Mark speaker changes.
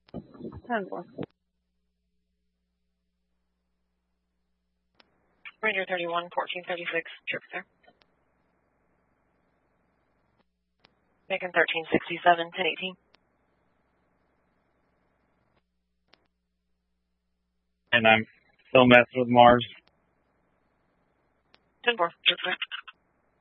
Speaker 1: 10-4.
Speaker 2: Ranger 31, 1436, trip sir. Macon 1367, 1018.
Speaker 3: And I'm still messing with Mars.
Speaker 2: 10-4, trip sir.